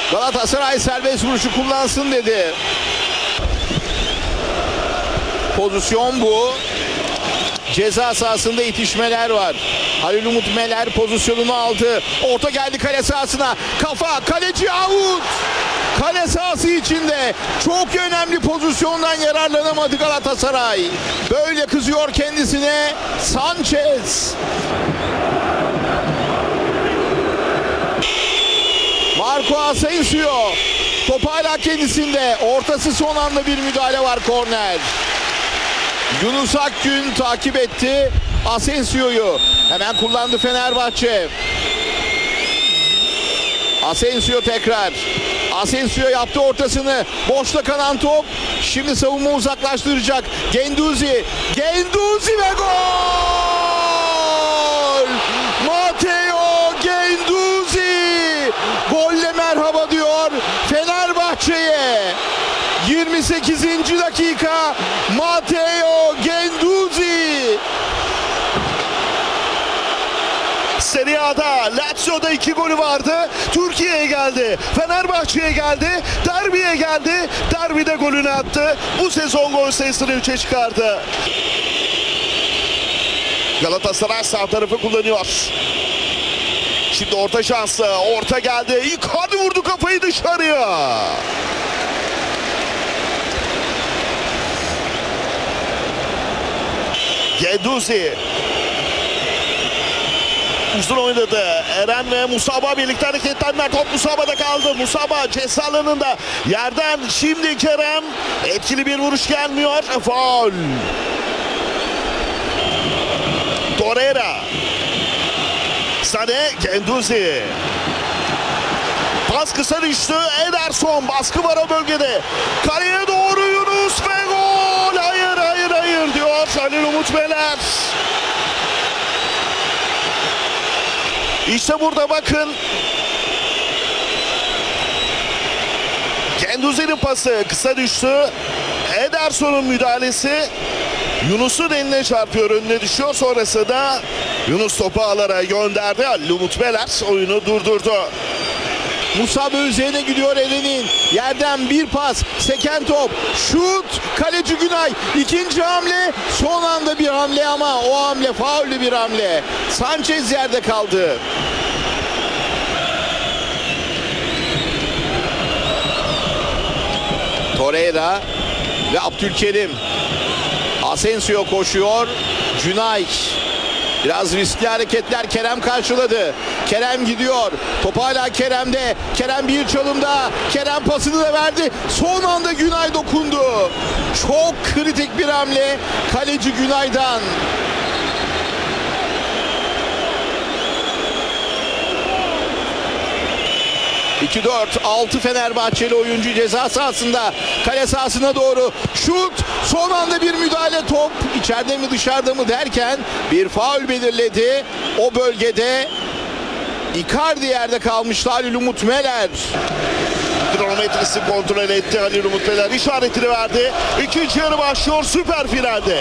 Galatasaray serbest vuruşu kullansın dedi. Pozisyon bu. Ceza sahasında itişmeler var. Halil Umut Meler pozisyonunu aldı. Orta geldi kale sahasına. Kafa, kaleci out. Kale sahası içinde çok önemli pozisyondan yararlanamadı Galatasaray. Böyle kızıyor kendisine Sanchez. Marco Asensio. Top hala kendisinde. Ortası son anda bir müdahale var, korner. Yunus Akgün takip etti Asensio'yu. Hemen kullandı Fenerbahçe. Asensio tekrar. Asensio yaptı ortasını. Boşta kalan top. Şimdi savunma uzaklaştıracak. Guendouzi. Guendouzi ve gol! Matteo Guendouzi golle merhaba diyor Fenerbahçe'ye. 28. dakika Matteo Guendouzi. Serie A'da Lazio'da 2 golü vardı. Türkiye'ye geldi. Fenerbahçe'ye geldi. Derbiye geldi. Derbide golünü attı. Bu sezon gol sayısını 3'e çıkardı. Galatasaray sağ tarafı kullanıyor. Şimdi orta şansı. Orta geldi. Icardi vurdu kafayı dışarıya. Guendouzi uzun oynadı. Eren ve Musaba birlikte hareketlendiler. Top Musaba'da kaldı. Musaba ceza alanında. Yerden şimdi Kerem. Etkili bir vuruş gelmiyor. Faul. Torreira. Sane Guendouzi. Pas kısa düştü. Ederson baskı var o bölgede. Kaleye doğru Yunus ve gol. Hayır hayır hayır diyor Halil Umut Meler. İşte burada bakın. Guendouzi'nin pası kısa düştü. Ederson'un müdahalesi Yunus'un eline çarpıyor, önüne düşüyor. Sonrasında Yunus topu alara gönderdi. Halil Umut Meler oyunu durdurdu. Musaba üzerine gidiyor Eren'in. Yerden bir pas. Seken top. Şut. Kaleci Günay. İkinci hamle. Son anda bir hamle ama o hamle faullü bir hamle. Sanchez yerde kaldı. Torreira ve Abdülkerim. Asensio koşuyor. Günay. Biraz riskli hareketler, Kerem karşıladı. Kerem gidiyor. Top hala Kerem'de. Kerem bir çalımda. Kerem pasını da verdi. Son anda Günay dokundu. Çok kritik bir hamle kaleci Günay'dan. ...2-4-6 Fenerbahçeli oyuncu ceza sahasında, kale sahasına doğru şut, son anda bir müdahale, top içeride mi dışarıda mı derken bir faul belirledi. O bölgede Icardi yerde kalmıştı. Halil Umut Meler. Kronometresi kontrol etti Halil Umut Meler, işaretini verdi. İkinci yarı başlıyor süper finalde.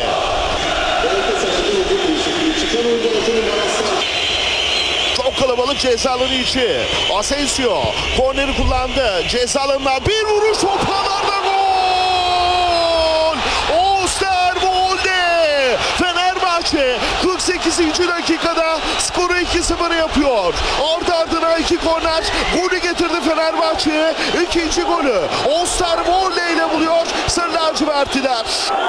Çok kalabalık ceza alanı içi. Asensio korneri kullandı. Ceza alanına bir vuruş, ortalarda gol! Osterwolde! Fenerbahçe 48. dakikada skoru 2-0 yapıyor. Ardı ardına 2 korner. Golü getirdi Fenerbahçe'ye. İkinci golü Osterwolde ile buluyor Sarı lacivertliler.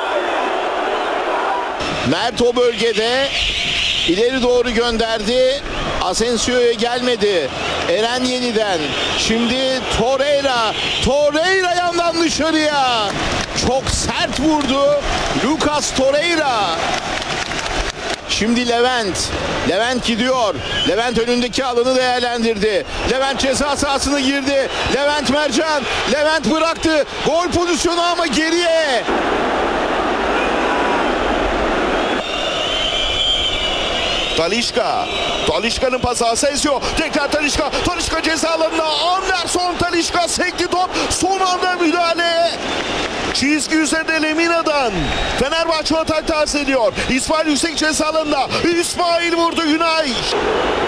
Mert o bölgede ileri doğru gönderdi. Asensio'ya gelmedi. Eren yeniden. Şimdi Torreira. Torreira yandan dışarıya. Çok sert vurdu Lucas Torreira. Şimdi Levent. Levent gidiyor. Levent önündeki alanı değerlendirdi. Levent ceza sahasına girdi. Levent Mercan. Levent bıraktı. Gol pozisyonu ama geriye. Talisca. Talisca'nın pası Asensio. Tekrar Talisca. Talisca ceza alanına. Anderson Talisca sekti top. Son anda müdahale. Çizgi üzerinde Lemina'dan. Fenerbahçe atak tarz ediyor. İsmail yüksek ceza alanına. İsmail vurdu Günay.